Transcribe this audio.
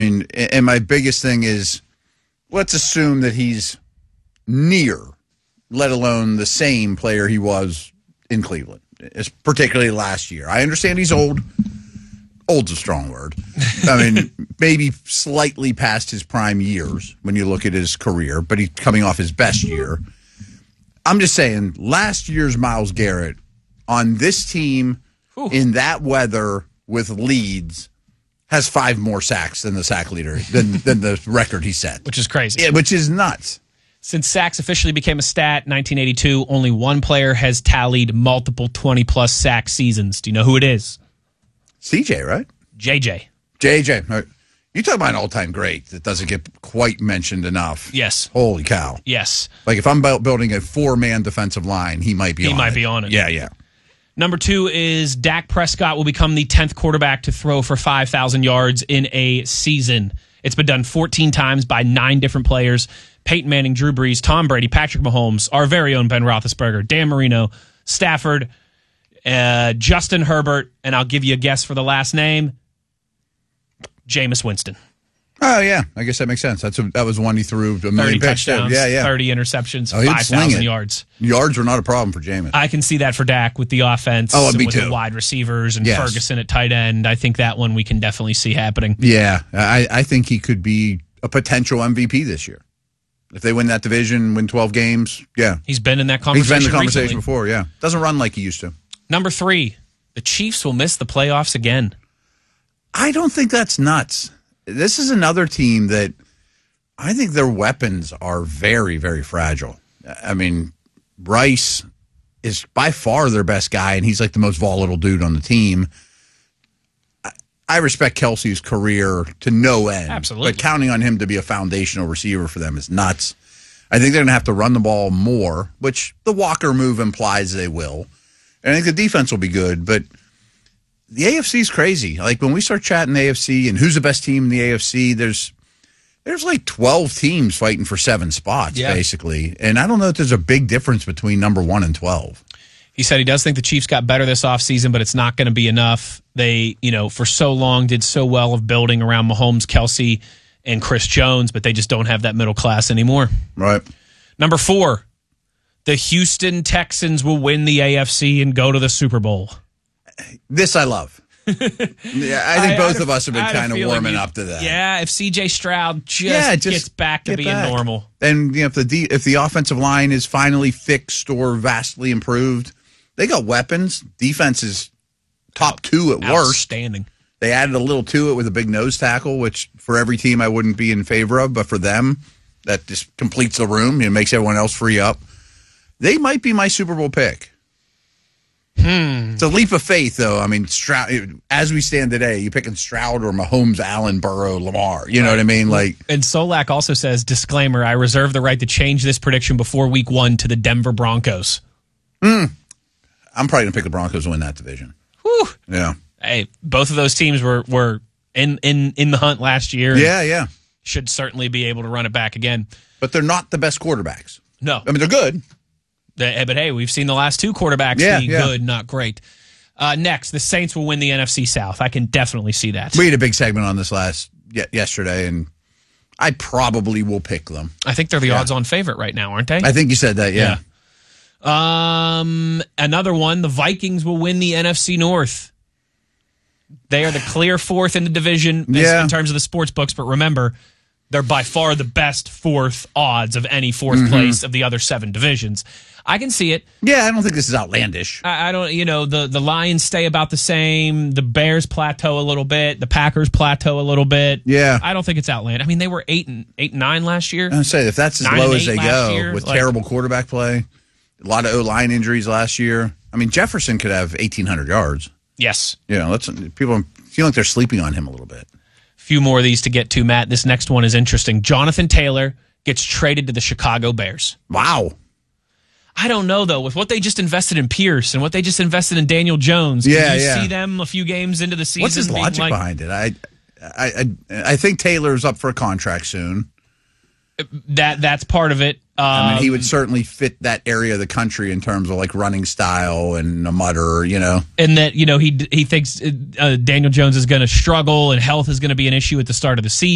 mean, and my biggest thing is, let's assume that he's near, let alone the same player he was in Cleveland, particularly last year. I understand he's old. Old's a strong word. I mean, maybe slightly past his prime years when you look at his career, but he's coming off his best year. I'm just saying, last year's Myles Garrett on this team in that weather with leads has 5 more sacks than the sack leader, than the record he set. Which is crazy. Yeah, which is nuts. Since sacks officially became a stat in 1982, only one player has tallied multiple 20-plus sack seasons. Do you know who it is? CJ, right? JJ. JJ. You talk about an all-time great that doesn't get quite mentioned enough. Yes. Holy cow. Yes. Like if I'm building a 4-man defensive line, he might be on it. He might be on it. Yeah, yeah. Number 2 is Dak Prescott will become the 10th quarterback to throw for 5,000 yards in a season. It's been done 14 times by 9 different players. Peyton Manning, Drew Brees, Tom Brady, Patrick Mahomes, our very own Ben Roethlisberger, Dan Marino, Stafford, Justin Herbert, and I'll give you a guess for the last name, Jameis Winston. Oh, yeah. I guess that makes sense. That was one he threw a million 30 picks. touchdowns, Yeah, yeah. 30 interceptions, 5,000 yards. Yards were not a problem for Jameis. I can see that for Dak with the offense. Oh, me with too. the wide receivers and Ferguson at tight end. I think that one we can definitely see happening. Yeah. I think he could be a potential MVP this year. If they win that division, win 12 games, yeah. He's been in that conversation. He's been in the conversation recently. before, yeah. Doesn't run like he used to. Number 3, the Chiefs will miss the playoffs again. I don't think that's nuts. This is another team that I think their weapons are very, very fragile. I mean, Rice is by far their best guy, and he's like the most volatile dude on the team. I respect Kelsey's career to no end. Absolutely. But counting on him to be a foundational receiver for them is nuts. I think they're going to have to run the ball more, which the Walker move implies they will. And I think the defense will be good, but the AFC is crazy. Like when we start chatting AFC and who's the best team in the AFC, there's like 12 teams fighting for 7 spots, basically. And I don't know if there's a big difference between number 1 and 12. He said he does think the Chiefs got better this offseason, but it's not going to be enough. They, for so long did so well of building around Mahomes, Kelsey, and Chris Jones, but they just don't have that middle class anymore. Right. Number 4, the Houston Texans will win the AFC and go to the Super Bowl. This I love. Yeah, I think both of us have been kind of warming up to that. Yeah, if C.J. Stroud just gets back to being normal. And if the offensive line is finally fixed or vastly improved, they got weapons. Defense is top 2 at worst. Outstanding. They added a little to it with a big nose tackle, which for every team I wouldn't be in favor of, but for them, that just completes the room and makes everyone else free up. They might be my Super Bowl pick. It's a leap of faith, though. I mean, Stroud, as we stand today, you picking Stroud or Mahomes, Allen, Burrow, Lamar. You know what I mean? Like, and Solak also says, disclaimer, I reserve the right to change this prediction before week 1 to the Denver Broncos. I'm probably going to pick the Broncos to win that division. Whew. Yeah. Hey, both of those teams were in the hunt last year. Yeah. Should certainly be able to run it back again. But they're not the best quarterbacks. No. I mean, they're good. But hey, we've seen the last 2 quarterbacks be good, not great. Next, the Saints will win the NFC South. I can definitely see that. We had a big segment on this yesterday, and I probably will pick them. I think they're the odds-on favorite right now, aren't they? I think you said that, yeah. Another one, the Vikings will win the NFC North. They are the clear 4th in the division in terms of the sports books, but remember, they're by far the best 4th odds of any 4th place of the other 7 divisions. I can see it. Yeah, I don't think this is outlandish. I don't, the Lions stay about the same. The Bears plateau a little bit. The Packers plateau a little bit. Yeah. I don't think it's outlandish. I mean, they were 8-9 last year. I say if that's as low as they go with terrible quarterback play, a lot of O-line injuries last year. I mean, Jefferson could have 1,800 yards. Yes. People feel like they're sleeping on him a little bit. Few more of these to get to, Matt. This next one is interesting. Jonathan Taylor gets traded to the Chicago Bears. Wow. I don't know, though. With what they just invested in Pierce and what they just invested in Daniel Jones, can you see them a few games into the season? What's his logic behind it? I think Taylor's up for a contract soon. That's part of it. I mean, he would certainly fit that area of the country in terms of like running style and a mutter, And that, he thinks Daniel Jones is going to struggle and health is going to be an issue at the start of the season.